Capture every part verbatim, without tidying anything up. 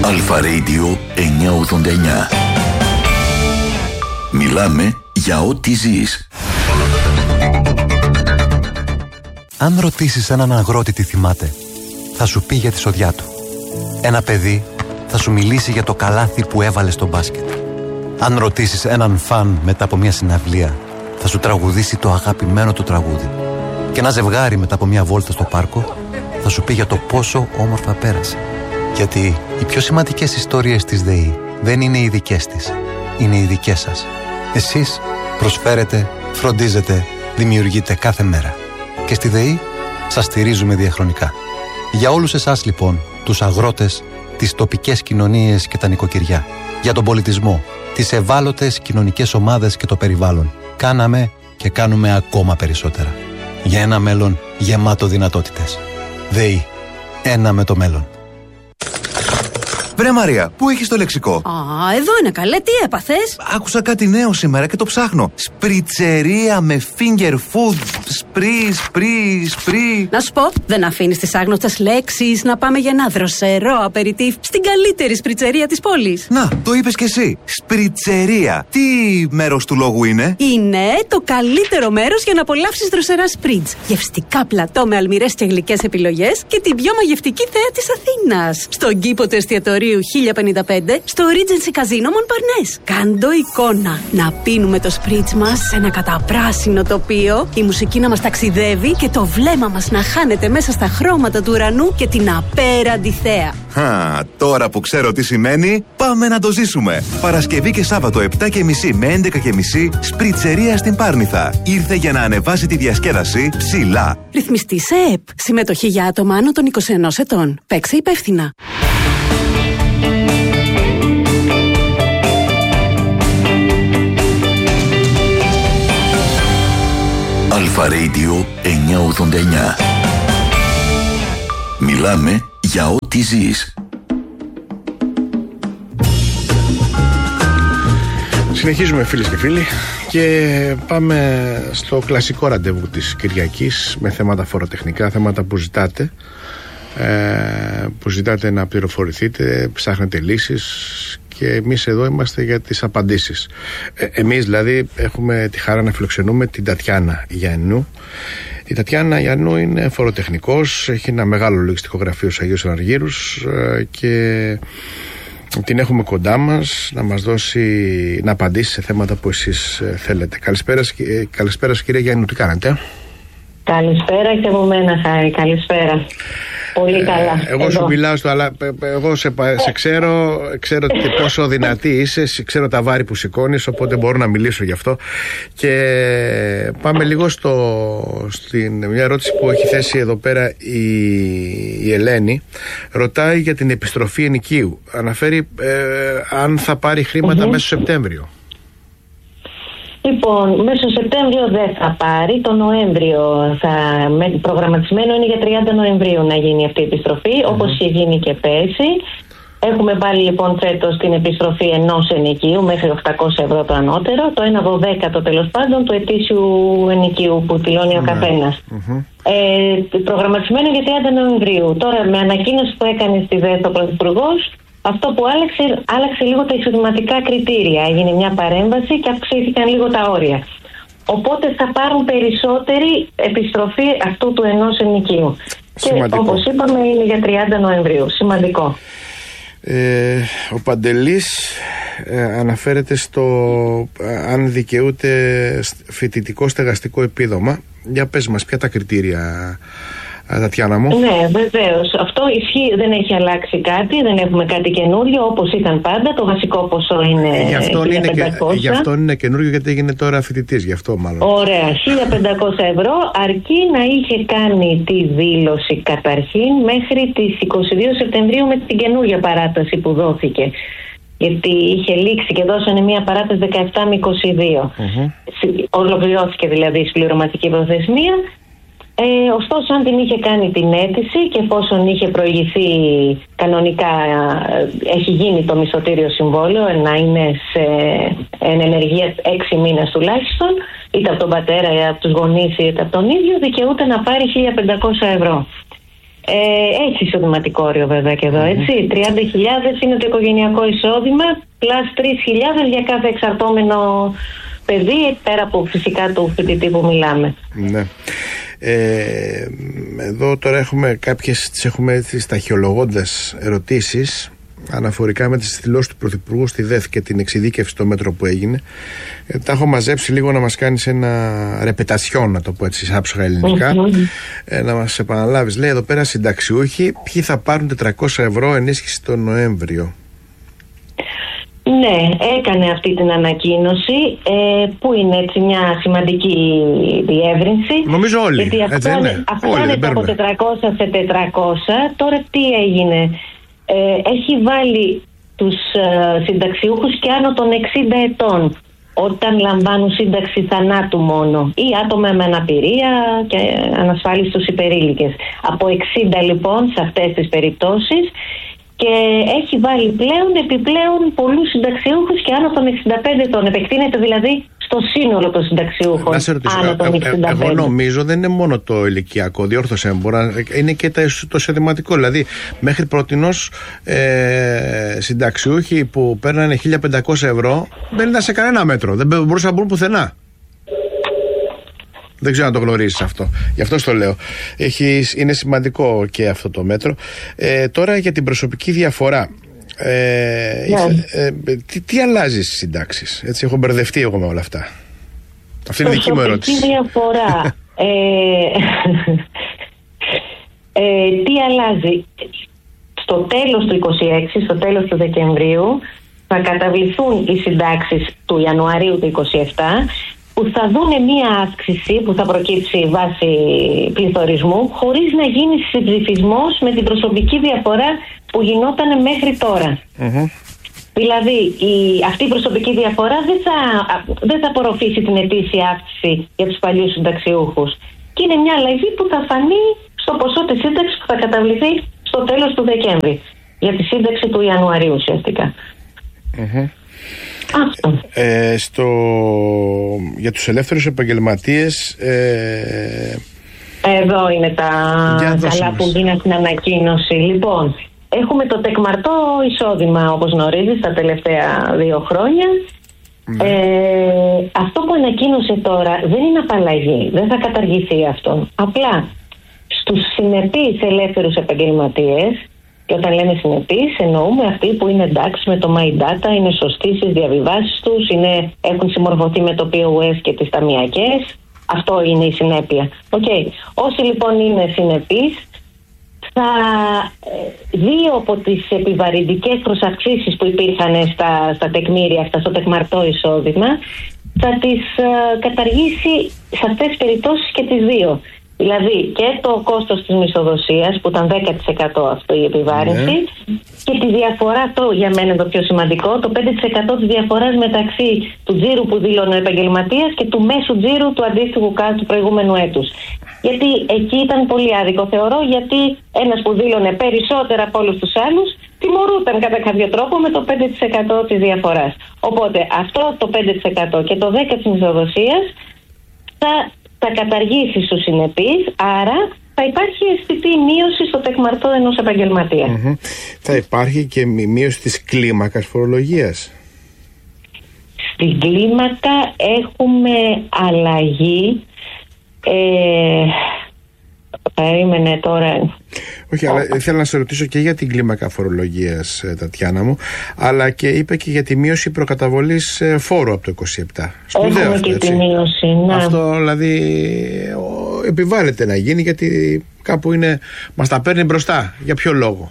Αλφα Radio εννιακόσια ογδόντα εννιά. Μιλάμε για ό,τι ζεις. Αν ρωτήσεις έναν αγρότη τι θυμάται, θα σου πει για τη σοδιά του. Ένα παιδί θα σου μιλήσει για το καλάθι που έβαλε στο μπάσκετ. Αν ρωτήσεις έναν φαν μετά από μια συναυλία, θα σου τραγουδήσει το αγαπημένο του τραγούδι. Και ένα ζευγάρι μετά από μια βόλτα στο πάρκο θα σου πει για το πόσο όμορφα πέρασε. Γιατί οι πιο σημαντικές ιστορίες της ΔΕΗ δεν είναι οι δικές της, είναι οι δικές σας. Εσείς προσφέρετε, φροντίζετε, δημιουργείτε κάθε μέρα. Και στη ΔΕΗ σας στηρίζουμε διαχρονικά. Για όλους εσάς λοιπόν, τους αγρότες, τις τοπικές κοινωνίες και τα νοικοκυριά, για τον πολιτισμό, τις ευάλωτες κοινωνικές ομάδες και το περιβάλλον, κάναμε και κάνουμε ακόμα περισσότερα. Για ένα μέλλον γεμάτο δυνατότητες. ΔΕΗ. Ένα με το μέλλον. Βρε Μαρία, πού έχεις το λεξικό? Α, εδώ είναι καλέ, τι έπαθες? Άκουσα κάτι νέο σήμερα και το ψάχνω. Σπριτσερία με finger food. Σπρι, σπρι, σπρι. Να σου πω, δεν αφήνεις τις άγνωστες λέξεις να πάμε για ένα δροσερό απεριτίφ στην καλύτερη σπριτσερία της πόλης. Να, το είπες κι εσύ. Σπριτσερία. Τι μέρος του λόγου είναι? Είναι το καλύτερο μέρος για να απολαύσεις δροσερά σπριτζ. Γευστικά πλατό με αλμυρές και γλυκές επιλογές και την πιο μαγευτική θέα της Αθήνας. Στον κήπο του εστιατορίου χίλια πενήντα πέντε στο Regency Casino Montparnasse. Κάντο εικόνα. Να πίνουμε το σπριτζ μας σε ένα καταπράσινο τοπίο, η μουσική να μας ταξιδεύει και το βλέμμα μας να χάνεται μέσα στα χρώματα του ουρανού και την απέραντη θέα. Χα, τώρα που ξέρω τι σημαίνει, πάμε να το ζήσουμε. Παρασκευή και Σάββατο επτά και μισή με έντεκα και μισή, Σπριτσερία στην Πάρνηθα. Ήρθε για να ανεβάσει τη διασκέδαση ψηλά. Ρυθμιστή σε ΕΕΠ. Συμμετοχή για άτομα άνω των είκοσι ενός ετών. Παίξε υπεύθυνα. Αλφα Radio εννιακόσια ογδόντα εννιά. Μιλάμε για ό,τι ζεις. Συνεχίζουμε φίλες και φίλοι και πάμε στο κλασικό ραντεβού της Κυριακής με θέματα φοροτεχνικά, θέματα που ζητάτε, ε, που ζητάτε να πληροφορηθείτε, ψάχνετε λύσεις και εμείς εδώ είμαστε για τις απαντήσεις. Ε, εμείς δηλαδή έχουμε τη χαρά να φιλοξενούμε την Τατιάνα Γιαννού. Η Τατιάνα Γιαννού είναι φοροτεχνικός, έχει ένα μεγάλο λογιστικό γραφείο στους Αγίους Αναργύρους ε, και την έχουμε κοντά μας να μας δώσει, να απαντήσει σε θέματα που εσείς ε, θέλετε. Καλησπέρα, ε, καλησπέρα κυρία Γιαννού, τι κάνετε? Καλησπέρα και από μένα, Χάρη. Καλησπέρα. Πολύ καλά. Ε, εγώ εδώ σου μιλάω στο, αλλά εγώ σε, σε ξέρω, ξέρω και πόσο δυνατή είσαι, ξέρω τα βάρη που σηκώνεις, οπότε μπορώ να μιλήσω γι' αυτό. Και πάμε λίγο στο, στην μια ερώτηση που έχει θέσει εδώ πέρα η, η Ελένη. Ρωτάει για την επιστροφή ενοικίου. Αναφέρει ε, αν θα πάρει χρήματα mm-hmm. μέσα Σεπτέμβριο. Λοιπόν, μέσω Σεπτέμβριο δεν θα πάρει, το Νοέμβριο θα, προγραμματισμένο είναι για τριάντα Νοεμβρίου να γίνει αυτή η επιστροφή, mm-hmm. όπως είχε γίνει και πέρσι. Έχουμε πάλι λοιπόν φέτος την επιστροφή ενός ενοικίου μέχρι οκτακόσια ευρώ το ανώτερο, το ένα δωδέκατο τέλος πάντων του ετήσιου ενοικίου που πληρώνει mm-hmm. ο καθένας. Mm-hmm. Ε, προγραμματισμένο για τριάντα Νοεμβρίου. Τώρα με ανακοίνωση που έκανε στη ΔΕΘ ο Πρωθυπουργός, αυτό που άλλαξε, άλλαξε λίγο τα εισοδηματικά κριτήρια. Έγινε μια παρέμβαση και αυξήθηκαν λίγο τα όρια. Οπότε θα πάρουν περισσότερη επιστροφή αυτού του ενός ενοικίου. Σημαντικό. Και όπως είπαμε είναι για τριάντα Νοεμβρίου. Σημαντικό. Ε, ο Παντελής ε, αναφέρεται στο ε, αν δικαιούται φοιτητικό στεγαστικό επίδομα. Για πες μας ποια τα κριτήρια, Τατιάνα μου. Ναι, βεβαίως. Αυτό ισχύει, δεν έχει αλλάξει κάτι, δεν έχουμε κάτι καινούριο, όπως ήταν πάντα. Το βασικό ποσό είναι γι' αυτό χίλια πεντακόσια. Είναι και, γι' αυτό είναι καινούριο, γιατί έγινε τώρα φοιτητής, γι' αυτό μάλλον. Ωραία, χίλια πεντακόσια ευρώ, αρκεί να είχε κάνει τη δήλωση καταρχήν μέχρι τις είκοσι δύο Σεπτεμβρίου με την καινούργια παράταση που δόθηκε. Γιατί είχε λήξει και δώσανε μια παράταση δεκαεπτά με είκοσι δύο. Mm-hmm. Ολοκληρώθηκε δηλαδή η συμπληρωματική προθεσμία. Ε, ωστόσο, αν την είχε κάνει την αίτηση και εφόσον είχε προηγηθεί κανονικά, έχει γίνει το μισθωτήριο συμβόλαιο, να είναι σε εν ενεργεία έξι μήνες τουλάχιστον, είτε από τον πατέρα, είτε από τους γονείς, είτε από τον ίδιο, δικαιούται να πάρει χίλια πεντακόσια ευρώ. Ε, έχει εισοδηματικό όριο βέβαια και εδώ, mm-hmm. έτσι. τριάντα χιλιάδες είναι το οικογενειακό εισόδημα, πλάς τρεις χιλιάδες για κάθε εξαρτώμενο παιδί, πέρα από φυσικά του φοιτητή που μιλάμε. Ναι. Ε, εδώ τώρα έχουμε κάποιες, τις έχουμε έτσι σταχυολογώντας ερωτήσεις αναφορικά με τις δηλώσεις του Πρωθυπουργού στη ΔΕΘ και την εξειδίκευση στο μέτρο που έγινε. Ε, τα έχω μαζέψει λίγο να μας κάνεις ένα ρεπετασιόν, να το πω έτσι άψογα ελληνικά. Mm-hmm. ε, να μας επαναλάβεις. Λέει εδώ πέρα συνταξιούχοι, ποιοι θα πάρουν τετρακόσια ευρώ ενίσχυση τον Νοέμβριο. Ναι, έκανε αυτή την ανακοίνωση ε, που είναι έτσι μια σημαντική διεύρυνση. Νομίζω όλοι, γιατί αυτό, έτσι είναι. Αυξάνεται από τετρακόσια σε τετρακόσια. Τώρα τι έγινε? Ε, έχει βάλει τους ε, συνταξιούχους και άνω των εξήντα ετών όταν λαμβάνουν σύνταξη θανάτου μόνο, ή άτομα με αναπηρία και ανασφάλιστους υπερήλικες. Από εξήντα λοιπόν σε αυτές τις περιπτώσεις, και έχει βάλει πλέον επιπλέον πολλούς συνταξιούχους και άνω των εξήντα πέντε ετών. Επεκτείνεται δηλαδή στο σύνολο των συνταξιούχων. Να σε ρωτήσω, άνω των εξήντα πέντε. Εγώ νομίζω δεν είναι μόνο το ηλικιακό, διόρθωσε, μπορεί, είναι και το εισοδηματικό. Δηλαδή, μέχρι προτινώς ε, συνταξιούχοι που παίρνανε χίλια πεντακόσια ευρώ δεν ήταν σε κανένα μέτρο. Δεν μπορούσαν να μπουν πουθενά. Δεν ξέρω αν το γνωρίζεις αυτό. Γι' αυτό το λέω. Έχεις, είναι σημαντικό και αυτό το μέτρο. Ε, τώρα για την προσωπική διαφορά. Ε, ναι. ε, τι, τι αλλάζει στις συντάξεις? Έτσι, έχω μπερδευτεί εγώ με όλα αυτά. Αυτή είναι η δική μου ερώτηση. Προσωπική διαφορά. ε, ε, τι αλλάζει? Στο τέλος του είκοσι έξι, στο τέλος του Δεκεμβρίου, θα καταβληθούν οι συντάξεις του Ιανουαρίου του είκοσι επτά, που θα δούνε μία αύξηση που θα προκύψει βάσει πληθωρισμού, χωρίς να γίνει συμψηφισμός με την προσωπική διαφορά που γινόταν μέχρι τώρα. Mm-hmm. Δηλαδή η, αυτή η προσωπική διαφορά δεν θα, δεν θα απορροφήσει την ετήσια αύξηση για τους παλιούς συνταξιούχους. Και είναι μια αλλαγή που θα φανεί στο ποσό της σύνταξης που θα καταβληθεί στο τέλος του Δεκέμβρη, για τη σύνταξη του Ιανουαρίου ουσιαστικά. Mm-hmm. Αυτό. Ε, στο, για τους ελεύθερους επαγγελματίες, ε, εδώ είναι τα καλά που γίνανε στην ανακοίνωση. Λοιπόν, έχουμε το τεκμαρτό εισόδημα, όπως γνωρίζεις, τα τελευταία δύο χρόνια. Mm. Ε, αυτό που ανακοίνωσε τώρα δεν είναι απαλλαγή, δεν θα καταργηθεί αυτό. Απλά στους συνεπείς ελεύθερους επαγγελματίες, και όταν λέμε συνεπείς, εννοούμε αυτοί που είναι εντάξει με το MyData, είναι σωστοί στις διαβιβάσεις τους, είναι, έχουν συμμορφωθεί με το πι ο ες και τις ταμιακές. Αυτό είναι η συνέπεια. Okay. Όσοι λοιπόν είναι συνεπείς, θα δύο από τις επιβαρυντικές προσαυξήσεις που υπήρχαν στα, στα τεκμήρια αυτά, στο τεκμαρτό εισόδημα, θα τις uh, καταργήσει σε αυτές τις περιπτώσεις και τις δύο. Δηλαδή και το κόστος της μισθοδοσίας που ήταν δέκα τοις εκατό αυτό η επιβάρυνση, ναι. Και τη διαφορά, το για μένα είναι το πιο σημαντικό, το πέντε τοις εκατό της διαφοράς μεταξύ του τζίρου που δήλωνε ο επαγγελματίας και του μέσου τζίρου του αντίστοιχου κάτω του προηγούμενου έτους. Γιατί εκεί ήταν πολύ άδικο, θεωρώ, γιατί ένας που δήλωνε περισσότερα από όλους τους άλλους τιμωρούταν κατά κάποιο τρόπο με το πέντε τοις εκατό της διαφοράς. Οπότε αυτό το πέντε τοις εκατό και το δέκα τοις εκατό της μισθοδοσίας θα θα καταργήσει στους συνεπείς, άρα θα υπάρχει αισθητή μείωση στο τεκμαρτό ενός επαγγελματία. Mm-hmm. Θα υπάρχει και μείωση της κλίμακας φορολογίας. Στην κλίμακα έχουμε αλλαγή. Ε, περίμενε τώρα. Όχι, αλλά ήθελα να σε ρωτήσω και για την κλίμακα φορολογίας, Τατιάνα μου, αλλά και είπε και για τη μείωση προκαταβολής φόρου από το είκοσι επτά. Σπουδαίο Έχουμε αυτό, και έτσι. Τη μείωση, ναι. Αυτό δηλαδή επιβάλλεται να γίνει, γιατί κάπου είναι, μας τα παίρνει μπροστά. Για ποιο λόγο?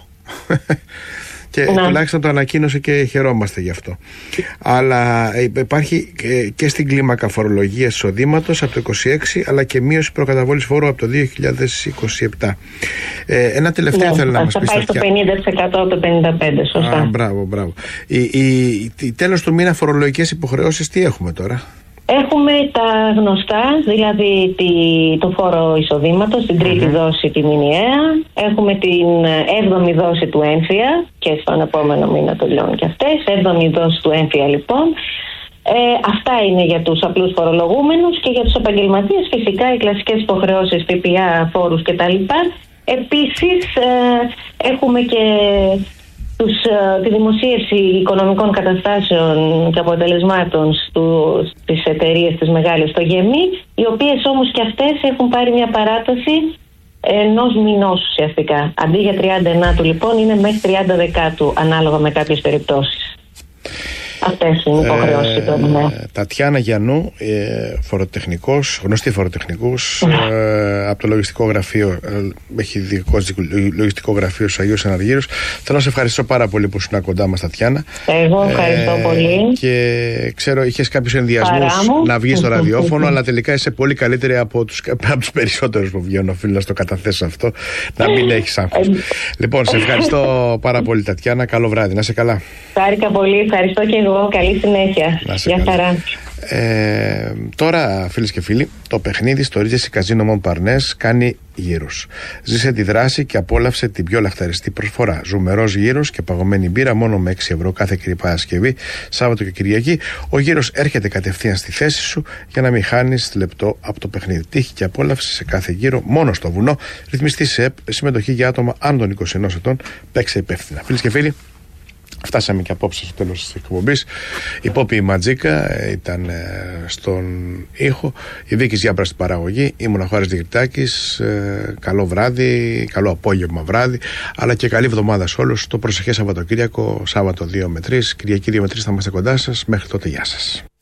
Και ναι. Τουλάχιστον το ανακοίνωσε και χαιρόμαστε γι' αυτό. Αλλά υπάρχει και στην κλίμακα φορολογίας εισοδήματος από το είκοσι έξι, αλλά και μείωση προκαταβόλης φόρου από το δύο χιλιάδες είκοσι επτά. Ε, ένα τελευταίο ναι, θέλω να μας πεις. Θα πάει στο πενήντα τοις εκατό από το πενήντα πέντε τοις εκατό, σωστά. Α, μπράβο, μπράβο. Η, η, η, τέλος του μήνα φορολογικές υποχρεώσεις τι έχουμε τώρα? Έχουμε τα γνωστά, δηλαδή τη, το φόρο εισοδήματος, την τρίτη mm-hmm. δόση τη μηνιαία. Έχουμε την έβδομη δόση του έμφυα και στον επόμενο μήνα τελειώνουν και αυτές. Έβδομη δόση του έμφυα λοιπόν. Ε, αυτά είναι για τους απλούς φορολογούμενους, και για τους επαγγελματίες φυσικά οι κλασικές υποχρεώσεις, ΦΠΑ, φόρους κτλ. Επίσης ε, έχουμε και τους, ε, τη δημοσίευση οικονομικών καταστάσεων και αποτελεσμάτων στου, στις εταιρείες τις μεγάλες στο ΓΕΜΗ, οι οποίες όμως και αυτές έχουν πάρει μια παράταση ενός μηνός ουσιαστικά. Αντί για τριάντα ενάτου λοιπόν είναι μέχρι τριάντα δεκάτου ανάλογα με κάποιες περιπτώσεις. Αυτές είναι οι υποχρεώσεις του τομέα. Τατιάνα Γιαννού, ε, φοροτεχνικός, γνωστή φοροτεχνικός, ε, από το λογιστικό γραφείο, ε, έχει δικό λογιστικό γραφείο στους Αγίους Αναργύρους. Θέλω να σε ευχαριστήσω πάρα πολύ που ήσουν κοντά μας, Τατιάνα. Εγώ ευχαριστώ ε, πολύ. Και ξέρω, είχες κάποιους ενδιασμούς να βγεις στο ραδιόφωνο, αλλά τελικά είσαι πολύ καλύτερη από τους, από τους περισσότερους που βγαίνουν. Οφείλω να στο καταθέσω αυτό, να μην έχεις άγχος. Λοιπόν, σε ευχαριστώ πάρα πολύ, Τατιάνα. Καλό βράδυ, να είσαι καλά. Χάρηκα πολύ, ευχαριστώ και εγώ. Καλή συνέχεια. Γεια χαρά. Ε, τώρα, φίλες και φίλοι, το παιχνίδι στο Regency Casino Montparnasse κάνει γύρους. Ζήσε τη δράση και απόλαυσε την πιο λαχταριστή προσφορά. Ζουμερός γύρος και παγωμένη μπύρα μόνο με έξι ευρώ κάθε Παρασκευή, Σάββατο και Κυριακή. Ο γύρος έρχεται κατευθείαν στη θέση σου για να μην χάνεις λεπτό από το παιχνίδι. Τύχη και απόλαυση σε κάθε γύρο μόνο στο βουνό. Ρυθμιστή σε ΕΠ, συμμετοχή για άτομα άνω των είκοσι ενός ετών. Παίξε υπεύθυνα. Φίλες και φίλοι, φτάσαμε και απόψε στο τέλος της εκπομπής. Η Πόπη Ματζίκα ήταν ε, στον ήχο, η Βίκης Γιάμπρα στην παραγωγή, ήμουν ο Χάρης Διγρυτάκης. Ε, καλό βράδυ, καλό απόγευμα βράδυ, αλλά και καλή εβδομάδα σε όλους. Το προσεχές Σαββατοκύριακο, Σάββατο δύο με τρεις, Κυριακή δύο με τρεις θα είμαστε κοντά σας. Μέχρι τότε, γεια σας.